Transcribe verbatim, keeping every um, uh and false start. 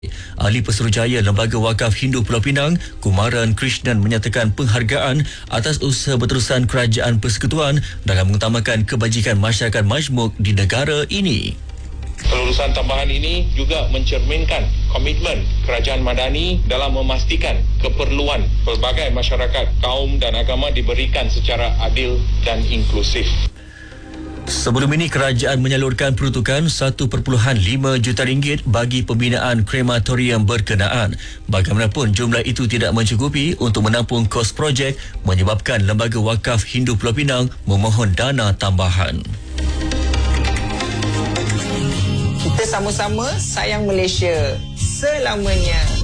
Ahli Pesuruhjaya Lembaga Wakaf Hindu Pulau Pinang, Kumaran Krishnan menyatakan penghargaan atas usaha berterusan Kerajaan Persekutuan dalam mengutamakan kebajikan masyarakat majmuk di negara ini. Kelulusan tambahan ini juga mencerminkan komitmen Kerajaan Madani dalam memastikan keperluan pelbagai masyarakat, kaum dan agama diberikan secara adil dan inklusif. Sebelum ini, kerajaan menyalurkan peruntukan satu perpuluhan lima juta ringgit bagi pembinaan krematorium berkenaan. Bagaimanapun, jumlah itu tidak mencukupi untuk menampung kos projek, menyebabkan Lembaga Wakaf Hindu Pulau Pinang memohon dana tambahan. Kita sama-sama sayang Malaysia selamanya.